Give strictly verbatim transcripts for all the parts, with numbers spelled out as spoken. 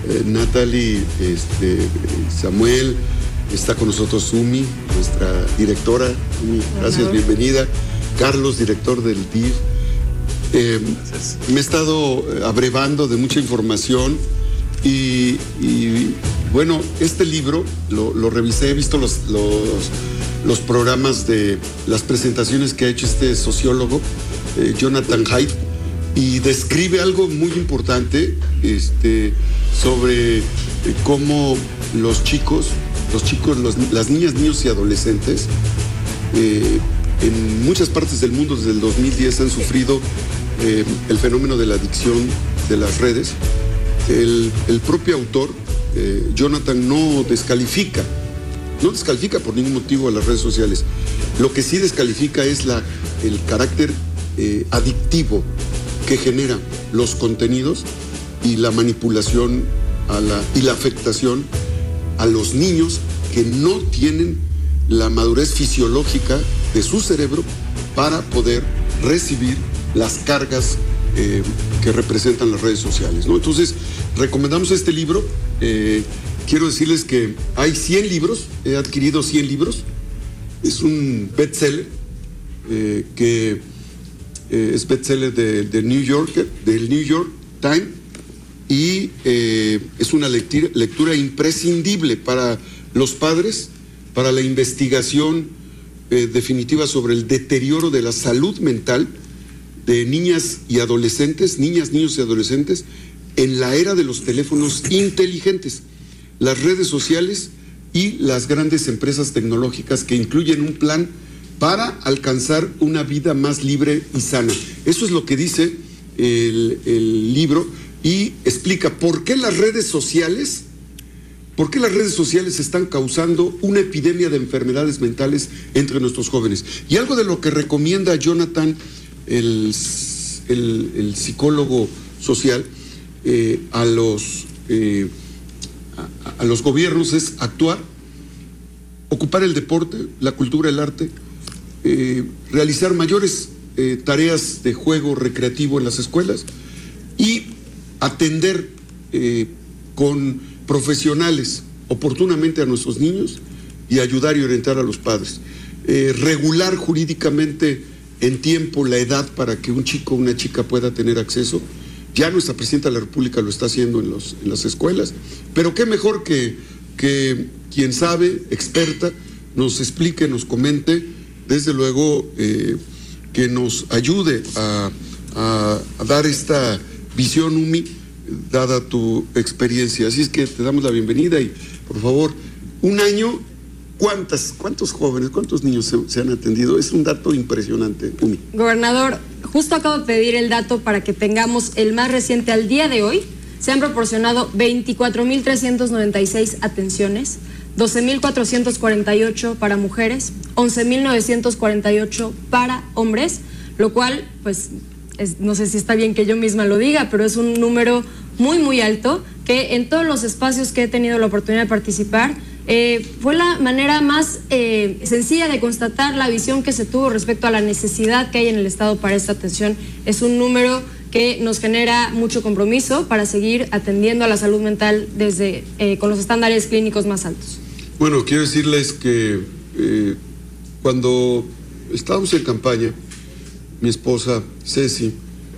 eh, Natalie, este, Samuel, está con nosotros Sumi, nuestra directora. Sumi, gracias, uh-huh. bienvenida. Carlos, director del D I F. Eh, me he estado abrevando de mucha información y, y bueno, este libro lo, lo revisé, he visto los, los, los programas de las presentaciones que ha hecho este sociólogo, eh, Jonathan Haidt, y describe algo muy importante este, sobre cómo los chicos, los chicos, los, las niñas, niños y adolescentes eh, en muchas partes del mundo desde el dos mil diez han sufrido eh, el fenómeno de la adicción de las redes. El, el propio autor, eh, Jonathan, no descalifica, no descalifica por ningún motivo a las redes sociales. Lo que sí descalifica es la, el carácter eh, adictivo que generan los contenidos y la manipulación a la, y la afectación a los niños que no tienen la madurez fisiológica de su cerebro para poder recibir las cargas eh, que representan las redes sociales, ¿no? Entonces, recomendamos este libro. Eh, quiero decirles que hay cien libros, he adquirido cien libros. Es un bestseller eh, que eh, es bestseller de, de New Yorker, del New York Times, y eh, es una lectura, lectura imprescindible para los padres, para la investigación eh, definitiva sobre el deterioro de la salud mental de niñas y adolescentes, niñas, niños y adolescentes, en la era de los teléfonos inteligentes, las redes sociales y las grandes empresas tecnológicas que incluyen un plan para alcanzar una vida más libre y sana. Eso es lo que dice el, el libro y explica por qué las redes sociales, por qué las redes sociales están causando una epidemia de enfermedades mentales entre nuestros jóvenes. Y algo de lo que recomienda Jonathan, el, el, el psicólogo social, eh, a los eh, a, a los gobiernos es actuar, ocupar el deporte, la cultura, el arte, eh, realizar mayores eh, tareas de juego recreativo en las escuelas y atender eh, con profesionales oportunamente a nuestros niños y ayudar y orientar a los padres. Eh, regular jurídicamente en tiempo la edad para que un chico o una chica pueda tener acceso. Ya nuestra presidenta de la República lo está haciendo en, los, en las escuelas, pero qué mejor que, que quien sabe, experta, nos explique, nos comente, desde luego eh, que nos ayude a, a, a dar esta visión, Umi, dada tu experiencia. Así es que te damos la bienvenida y, por favor, un año, ¿cuántas, cuántos jóvenes, cuántos niños se, se han atendido? Es un dato impresionante, Umi. Gobernador, justo acabo de pedir el dato para que tengamos el más reciente al día de hoy. Se han proporcionado veinticuatro mil trescientas noventa y seis atenciones, doce mil cuatrocientas cuarenta y ocho para mujeres, once mil novecientos cuarenta y ocho para hombres, lo cual, pues, es, no sé si está bien que yo misma lo diga, pero es un número muy, muy alto, que en todos los espacios que he tenido la oportunidad de participar, eh, fue la manera más eh, sencilla de constatar la visión que se tuvo respecto a la necesidad que hay en el Estado para esta atención. Es un número que nos genera mucho compromiso para seguir atendiendo a la salud mental desde eh, con los estándares clínicos más altos. Bueno, quiero decirles que eh, cuando estábamos en campaña, mi esposa Ceci,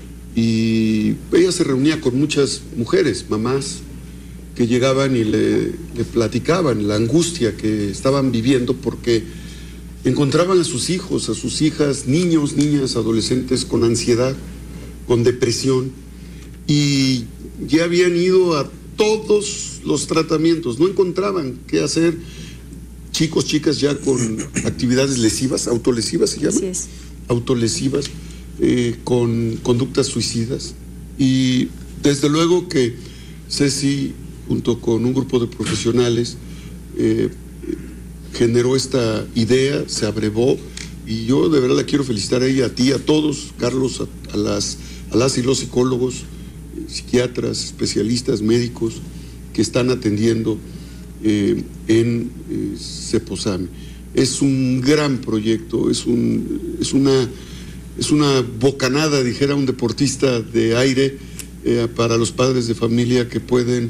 y ella se reunía con muchas mujeres, mamás, que llegaban y le, le platicaban la angustia que estaban viviendo porque encontraban a sus hijos, a sus hijas, niños, niñas, adolescentes con ansiedad, con depresión, y ya habían ido a todos los tratamientos, no encontraban qué hacer. Chicos, chicas ya con actividades lesivas, autolesivas se llaman, Así es. autolesivas, eh, con conductas suicidas. Y desde luego que Ceci, junto con un grupo de profesionales, eh, generó esta idea, se abrevó, y yo de verdad la quiero felicitar a ella, a ti, a todos, Carlos, a, a, las, a las y los psicólogos, psiquiatras, especialistas, médicos que están atendiendo eh, en eh, Ceposame. Es un gran proyecto, es, un, es, una, es una bocanada, dijera un deportista, de aire eh, para los padres de familia que pueden